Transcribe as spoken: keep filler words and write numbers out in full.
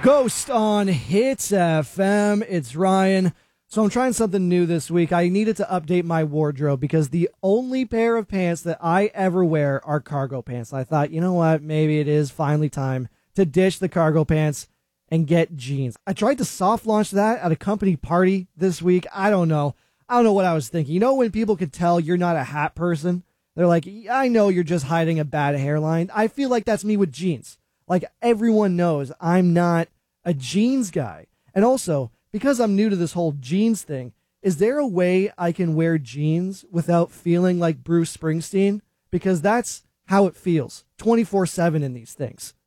Ghost on Hits F M. It's Ryan. So I'm trying something new this week. I needed to update my wardrobe because the only pair of pants that I ever wear are cargo pants. I thought, you know what? Maybe it is finally time to ditch the cargo pants and get jeans. I tried to soft launch that at a company party this week. I don't know. I don't know what I was thinking. You know when people could tell you're not a hat person? They're like, I know you're just hiding a bad hairline. I feel like that's me with jeans. Like, everyone knows I'm not a jeans guy. And also, because I'm new to this whole jeans thing, is there a way I can wear jeans without feeling like Bruce Springsteen? Because that's how it feels twenty-four seven in these things.